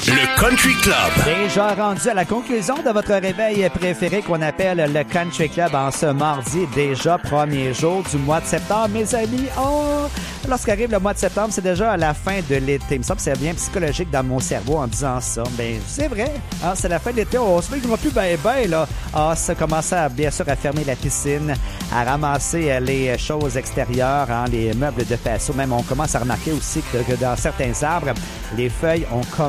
Le Country Club. Déjà rendu à la conclusion de votre réveil préféré qu'on appelle le Country Club en ce mardi, déjà premier jour du mois de septembre, mes amis. Oh! Lorsqu'arrive le mois de septembre, c'est déjà à la fin de l'été. Il me semble que c'est bien psychologique dans mon cerveau en disant ça. Ben, c'est vrai. Ah, c'est la fin de l'été. On se fait qu'il ne va plus ben, là. Ah, ça commence à, bien sûr, à fermer la piscine, à ramasser les choses extérieures, hein, les meubles de patio. Même, on commence à remarquer aussi que dans certains arbres, les feuilles ont